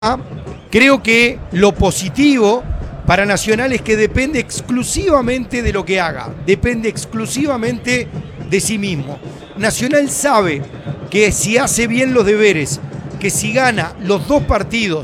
Creo que lo positivo para Nacional es que depende exclusivamente de lo que haga, depende exclusivamente de sí mismo. Nacional sabe que si hace bien los deberes, que si gana los dos partidos